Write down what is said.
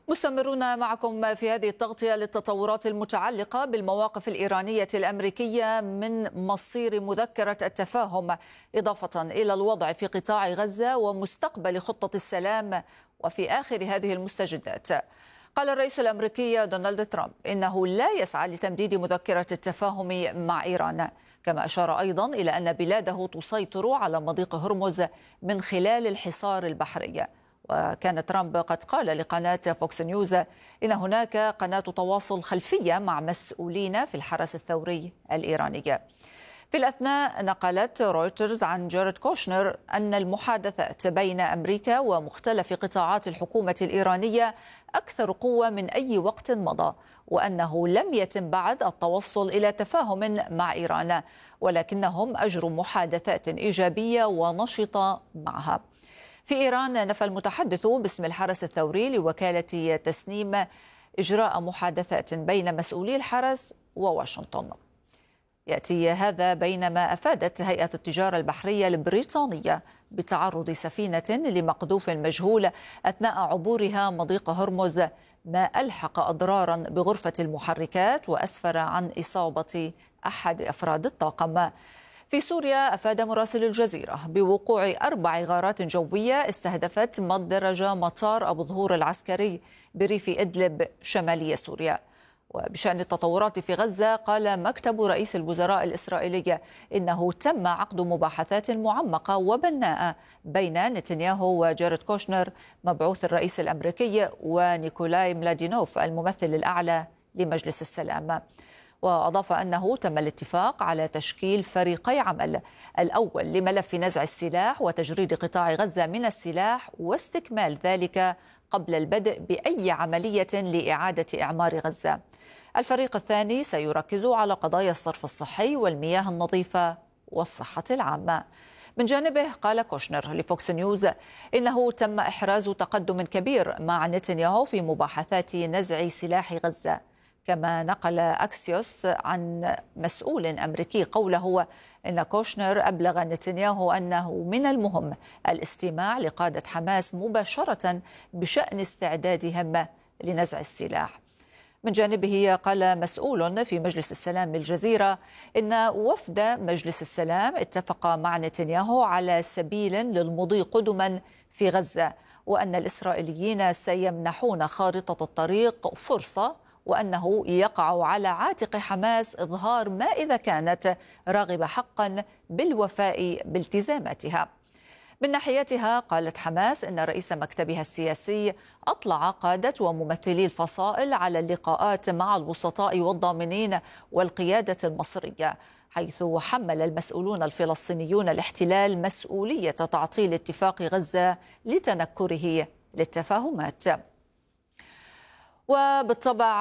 مستمرون معكم في هذه التغطية للتطورات المتعلقة بالمواقف الإيرانية الأمريكية من مصير مذكرة التفاهم، إضافة إلى الوضع في قطاع غزة ومستقبل خطة السلام. وفي آخر هذه المستجدات قال الرئيس الأمريكي دونالد ترامب إنه لا يسعى لتمديد مذكرة التفاهم مع إيران، كما أشار أيضا إلى أن بلاده تسيطر على مضيق هرمز من خلال الحصار البحري. وكان ترامب قد قال لقناة فوكس نيوز إن هناك قناة تواصل خلفية مع مسؤولين في الحرس الثوري الإيراني. في الأثناء نقلت رويترز عن جاريد كوشنر أن المحادثات بين أمريكا ومختلف قطاعات الحكومة الإيرانية أكثر قوة من أي وقت مضى، وأنه لم يتم بعد التوصل إلى تفاهم مع إيران، ولكنهم أجروا محادثات إيجابية ونشطة معها. في إيران نفى المتحدث باسم الحرس الثوري لوكالة تسنيم إجراء محادثات بين مسؤولي الحرس وواشنطن. يأتي هذا بينما أفادت هيئة التجارة البحرية البريطانية بتعرض سفينة لمقذوف مجهول أثناء عبورها مضيق هرمز، ما ألحق أضرارا بغرفة المحركات وأسفر عن إصابة أحد أفراد الطاقم. في سوريا أفاد مراسل الجزيرة بوقوع 4 غارات جوية استهدفت مدرج مطار أبو ظهور العسكري بريف إدلب شمالي سوريا. وبشأن التطورات في غزة قال مكتب رئيس الوزراء الإسرائيلي إنه تم عقد مباحثات معمقة وبناءة بين نتنياهو وجاريد كوشنر مبعوث الرئيس الأمريكي ونيكولاي ملادينوف الممثل الأعلى لمجلس السلام. وأضاف أنه تم الاتفاق على تشكيل فريقي عمل، الأول لملف نزع السلاح وتجريد قطاع غزة من السلاح واستكمال ذلك قبل البدء بأي عملية لإعادة إعمار غزة. الفريق الثاني سيركز على قضايا الصرف الصحي والمياه النظيفة والصحة العامة. من جانبه قال كوشنر لفوكس نيوز إنه تم إحراز تقدم كبير مع نتنياهو في مباحثات نزع سلاح غزة. كما نقل أكسيوس عن مسؤول أمريكي قوله إن كوشنر أبلغ نتنياهو أنه من المهم الاستماع لقادة حماس مباشرة بشأن استعدادهم لنزع السلاح. من جانبه قال مسؤول في مجلس السلام للجزيرة إن وفد مجلس السلام اتفق مع نتنياهو على سبيل للمضي قدما في غزة، وأن الإسرائيليين سيمنحون خارطة الطريق فرصة، وأنه يقع على عاتق حماس إظهار ما إذا كانت راغبة حقا بالوفاء بالتزاماتها. من ناحيتها قالت حماس إن رئيس مكتبها السياسي أطلع قادة وممثلي الفصائل على اللقاءات مع الوسطاء والضامنين والقيادة المصرية، حيث حمل المسؤولون الفلسطينيون الاحتلال مسؤولية تعطيل اتفاق غزة لتنكره للتفاهمات. وبالطبع